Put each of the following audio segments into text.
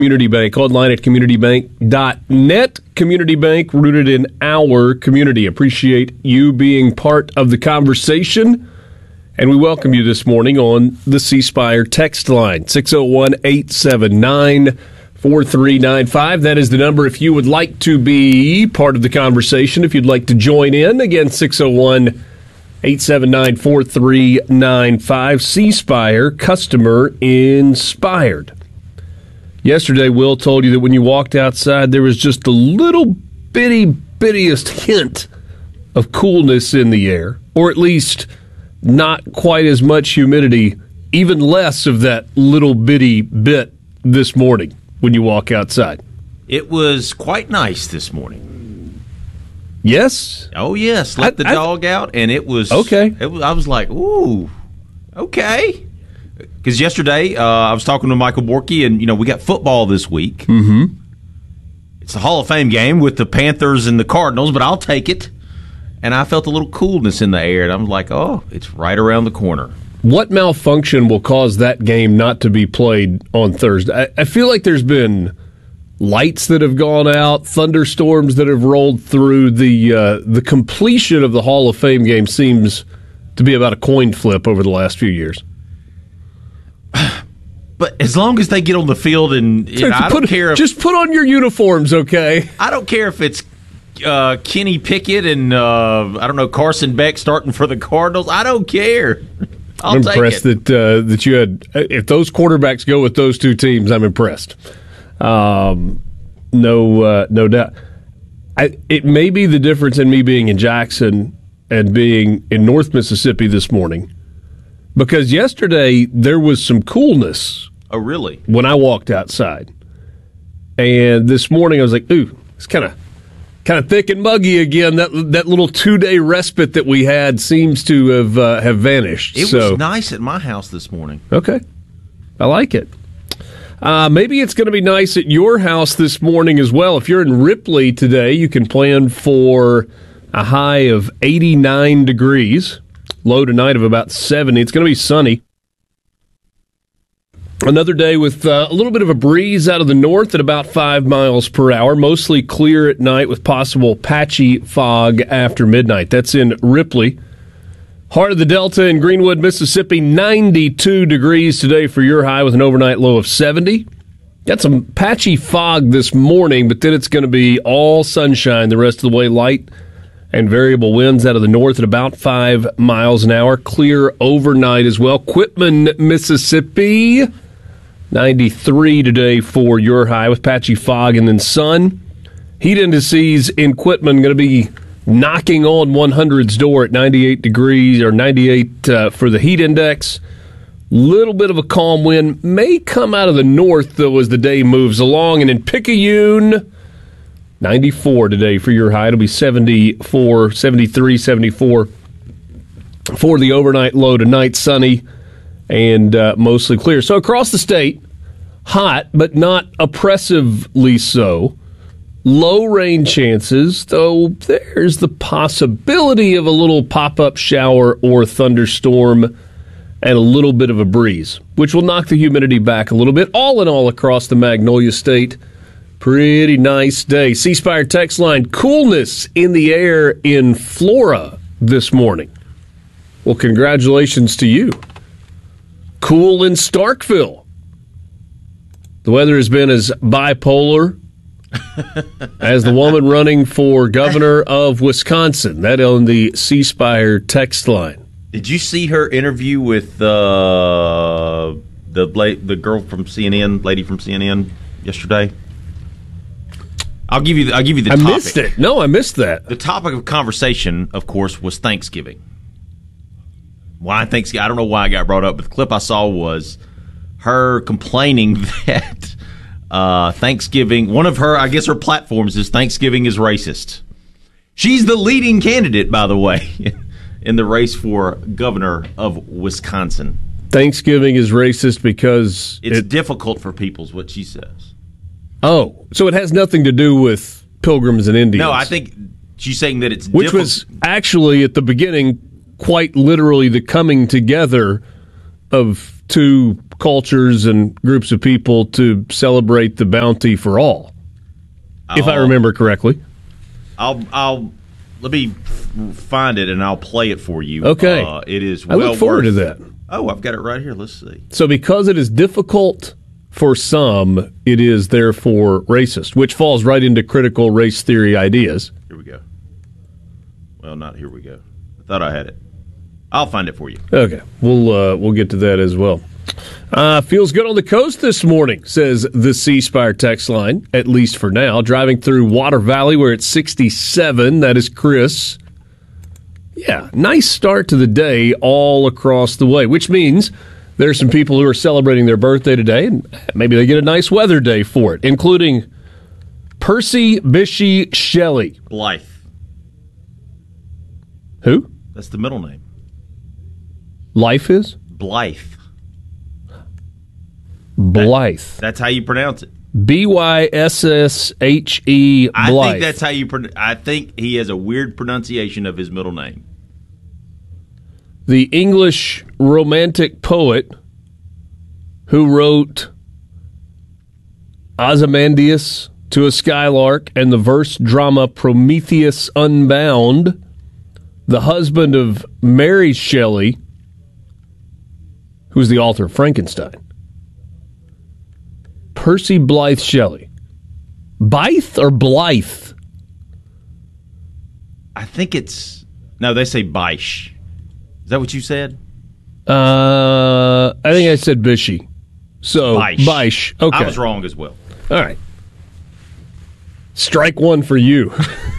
Community Bank, online at communitybank.net. Community Bank, rooted in our community. Appreciate you being part of the conversation. And we welcome you this morning on the C Spire text line, 601-879-4395. That is the number if you would like to be part of the conversation, if you'd like to join in. Again, 601-879-4395. C Spire, customer inspired. Yesterday, Will told you that when you walked outside, there was just a little bittiest hint of coolness in the air, or at least not quite as much humidity, even less of that little bitty bit this morning when you walk outside. It was quite nice this morning. Yes? Oh, yes. Let the dog out, and it was... Okay. I was like, ooh, okay. Because yesterday, I was talking to Michael Borky, and, we got football this week. Mm-hmm. It's the Hall of Fame game with the Panthers and the Cardinals, but I'll take it. And I felt a little coolness in the air, and I'm like, oh, it's right around the corner. What malfunction will cause that game not to be played on Thursday? I feel like there's been lights that have gone out, thunderstorms that have rolled through. The completion of the Hall of Fame game seems to be about a coin flip over the last few years. But as long as they get on the field, and I don't care if... Just put on your uniforms, okay? I don't care if it's Kenny Pickett and, Carson Beck starting for the Cardinals. I don't care. I'm impressed that you had... If those quarterbacks go with those two teams, I'm impressed. No doubt. It may be the difference in me being in Jackson and being in North Mississippi this morning, because yesterday there was some coolness. Oh, really? When I walked outside. And this morning I was like, ooh, it's kind of thick and muggy again. That little 2-day respite that we had seems to have vanished. It was nice at my house this morning. Okay. I like it. Maybe it's going to be nice at your house this morning as well. If you're in Ripley today, you can plan for a high of 89 degrees. Low tonight of about 70. It's going to be sunny. Another day with a little bit of a breeze out of the north at about 5 miles per hour. Mostly clear at night with possible patchy fog after midnight. That's in Ripley. Heart of the Delta in Greenwood, Mississippi. 92 degrees today for your high with an overnight low of 70. Got some patchy fog this morning, but then it's going to be all sunshine the rest of the way. Light and variable winds out of the north at about 5 miles an hour. Clear overnight as well. Quitman, Mississippi, 93 today for your high with patchy fog and then sun. Heat indices in Quitman going to be knocking on 100's door at 98 degrees, or 98 for the heat index. Little bit of a calm wind may come out of the north, though, as the day moves along. And in Picayune, 94 today for your high. It'll be 74, 73, 74 for the overnight low tonight. Sunny and mostly clear. So across the state, hot, but not oppressively so. Low rain chances, though there's the possibility of a little pop-up shower or thunderstorm and a little bit of a breeze, which will knock the humidity back a little bit. All in all, across the Magnolia State, pretty nice day. C Spire text line, coolness in the air in Flora this morning. Well, congratulations to you. Cool in Starkville. The weather has been as bipolar as the woman running for governor of Wisconsin. That on the C Spire text line. Did you see her interview with the girl from CNN, lady from CNN yesterday? I'll give you the topic. I missed it. No, I missed that. The topic of conversation, of course, was Thanksgiving. Why Thanksgiving? I don't know why I got brought up, but the clip I saw was her complaining that Thanksgiving, one of her, I guess her platforms is Thanksgiving is racist. She's the leading candidate, by the way, in the race for governor of Wisconsin. Thanksgiving is racist because it's difficult for people, is what she says. Oh, so it has nothing to do with pilgrims and Indians. No, I think she's saying that it's which was actually at the beginning quite literally the coming together of two cultures and groups of people to celebrate the bounty for all, if I remember correctly. I'll let me find it and I'll play it for you. Okay. It is. I look forward to that. Oh, I've got it right here. Let's see. So because it is difficult for some, it is therefore racist, which falls right into critical race theory ideas. Here we go. Well, not here we go. I thought I had it. I'll find it for you. Okay, we'll get to that as well. Feels good on the coast this morning, says the C Spire text line, at least for now. Driving through Water Valley, where it's 67. That is Chris. Yeah, nice start to the day all across the way, which means there's some people who are celebrating their birthday today, and maybe they get a nice weather day for it, including Percy Bysshe Shelley. Blythe. Who? That's the middle name. Life is? Blythe. Blythe. That's how you pronounce it. Byssze Blythe. I think that's how you I think he has a weird pronunciation of his middle name. The English romantic poet who wrote Ozymandias to a Skylark and the verse drama Prometheus Unbound, the husband of Mary Shelley, who's the author of Frankenstein. Percy Blythe Shelley. Blythe or Blythe? I think it's... No, they say Bysshe. Is that what you said? I think I said Bysshe. So, Bysshe. Okay. I was wrong as well. All right. Strike one for you.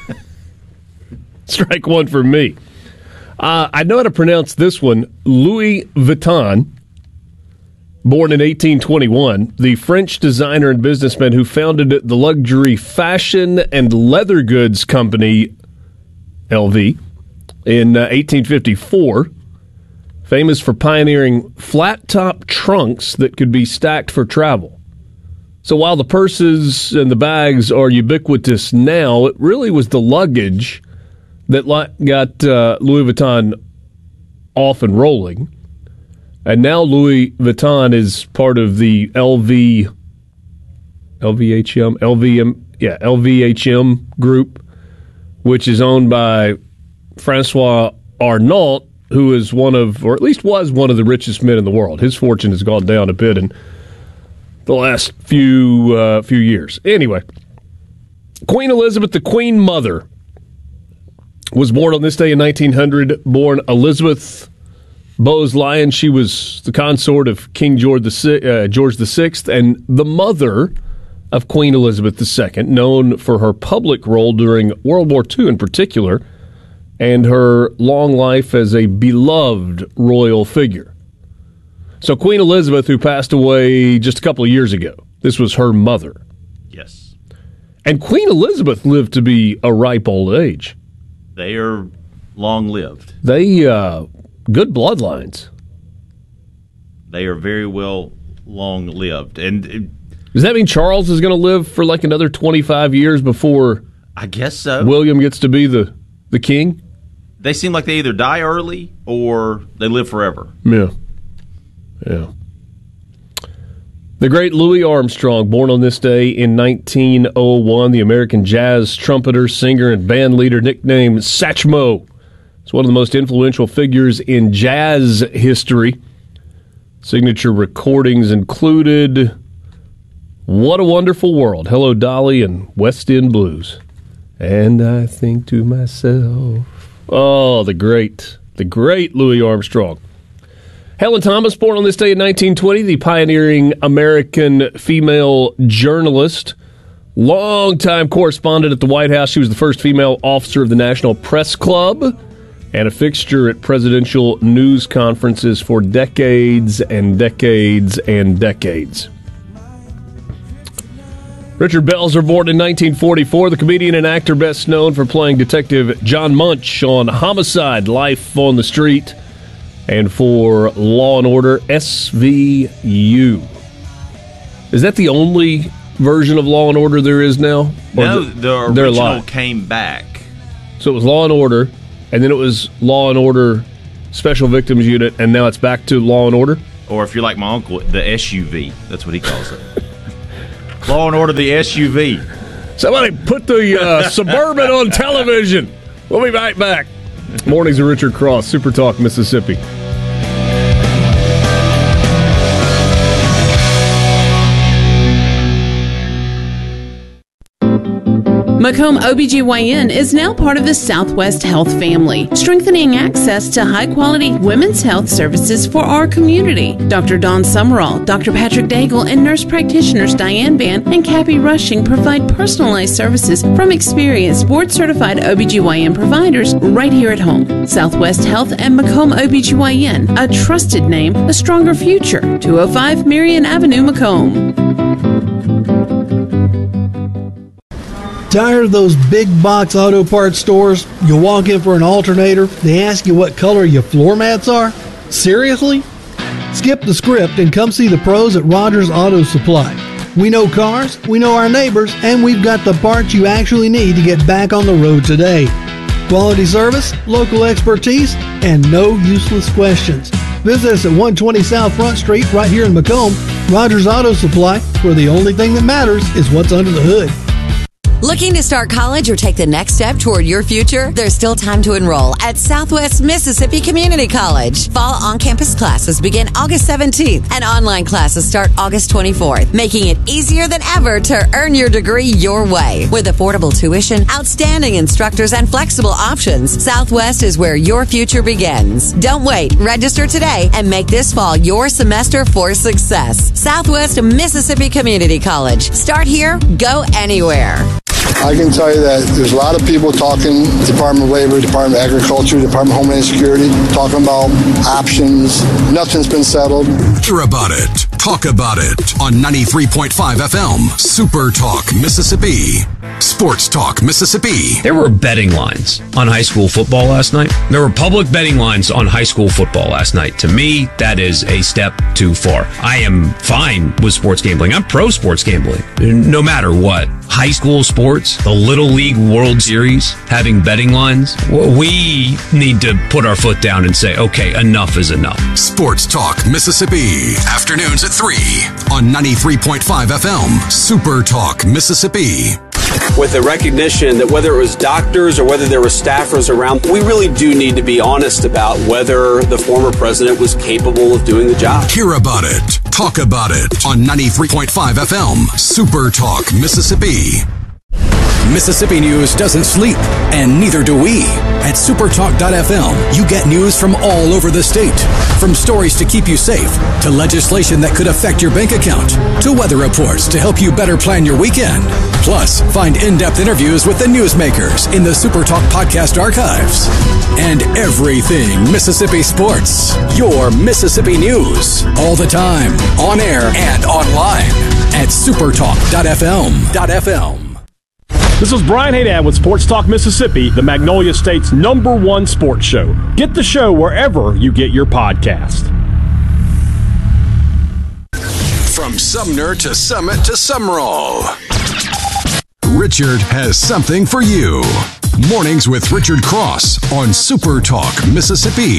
Strike one for me. I know how to pronounce this one. Louis Vuitton, born in 1821, the French designer and businessman who founded the luxury fashion and leather goods company LV in 1854, famous for pioneering flat-top trunks that could be stacked for travel. So while the purses and the bags are ubiquitous now, it really was the luggage that got Louis Vuitton off and rolling. And now Louis Vuitton is part of the LVMH group, which is owned by Francois Arnault, who is one of, or at least was one of the richest men in the world. His fortune has gone down a bit in the last few years. Anyway, Queen Elizabeth, the Queen Mother, was born on this day in 1900. Born Elizabeth Bowes-Lyon. She was the consort of King George VI and the mother of Queen Elizabeth II, known for her public role during World War II in particular, and her long life as a beloved royal figure. So Queen Elizabeth, who passed away just a couple of years ago, this was her mother. Yes. And Queen Elizabeth lived to be a ripe old age. They are long-lived. They, good bloodlines. They are very well long-lived. And does that mean Charles is going to live for like another 25 years before I guess so. William gets to be the king? They seem like they either die early or they live forever. Yeah. The great Louis Armstrong, born on this day in 1901, the American jazz trumpeter, singer, and band leader nicknamed Satchmo. He's one of the most influential figures in jazz history. Signature recordings included What a Wonderful World, Hello Dolly, and West End Blues. And I think to myself, oh, the great Louis Armstrong. Helen Thomas, born on this day in 1920, the pioneering American female journalist, longtime correspondent at the White House. She was the first female officer of the National Press Club and a fixture at presidential news conferences for decades and decades and decades. Richard Belzer, born in 1944, the comedian and actor best known for playing Detective John Munch on Homicide: Life on the Street, and for Law & Order SVU. Is that the only version of Law & Order there is now? No, the original came back. So it was Law & Order, and then it was Law & Order Special Victims Unit, and now it's back to Law & Order? Or if you're like my uncle, the SUV. That's what he calls it. Law and Order, the SUV. Somebody put the Suburban on television. We'll be right back. Mornings with Richard Cross, Super Talk, Mississippi. Macomb OBGYN is now part of the Southwest Health family, strengthening access to high-quality women's health services for our community. Dr. Dawn Summerall, Dr. Patrick Daigle, and nurse practitioners Diane Van and Cappy Rushing provide personalized services from experienced board-certified OBGYN providers right here at home. Southwest Health and Macomb OBGYN, a trusted name, a stronger future. 205 Marion Avenue, Macomb. Tired of those big box auto parts stores? You walk in for an alternator, they ask you what color your floor mats are? Seriously? Skip the script and come see the pros at Rogers Auto Supply. We know cars, we know our neighbors, and we've got the parts you actually need to get back on the road today. Quality service, local expertise, and no useless questions. Visit us at 120 South Front Street right here in Macomb. Rogers Auto Supply, where the only thing that matters is what's under the hood. Looking to start college or take the next step toward your future? There's still time to enroll at Southwest Mississippi Community College. Fall on-campus classes begin August 17th and online classes start August 24th, making it easier than ever to earn your degree your way. With affordable tuition, outstanding instructors, and flexible options, Southwest is where your future begins. Don't wait. Register today and make this fall your semester for success. Southwest Mississippi Community College. Start here, go anywhere. I can tell you that there's a lot of people talking, Department of Labor, Department of Agriculture, Department of Homeland Security, talking about options. Nothing's been settled. Hear about it. Talk about it on 93.5 FM, Super Talk, Mississippi. Sports Talk, Mississippi. There were betting lines on high school football last night. There were public betting lines on high school football last night. To me, that is a step too far. I am fine with sports gambling. I'm pro sports gambling, no matter what. High school sports, the Little League World Series, having betting lines, we need to put our foot down and say, okay, enough is enough. Sports Talk, Mississippi. Afternoons at 3 on 93.5 FM, Super Talk, Mississippi. With the recognition that whether it was doctors or whether there were staffers around, we really do need to be honest about whether the former president was capable of doing the job. Hear about it. Talk about it on 93.5 FM, Super Talk, Mississippi. Mississippi news doesn't sleep, and neither do we. At supertalk.fm, you get news from all over the state. From stories to keep you safe, to legislation that could affect your bank account, to weather reports to help you better plan your weekend. Plus, find in-depth interviews with the newsmakers in the Supertalk podcast archives. And everything Mississippi sports. Your Mississippi news. All the time, on air and online. At supertalk.fm. This is Brian Haydad with Sports Talk Mississippi, the Magnolia State's #1 sports show. Get the show wherever you get your podcast. From Sumner to Summit to Summerall, Richard has something for you. Mornings with Richard Cross on Super Talk Mississippi.